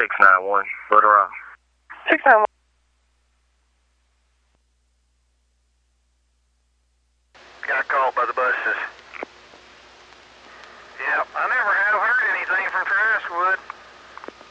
691, Little Rock. 691. Got called by the buses. Yep, I never have heard anything from Crestwood.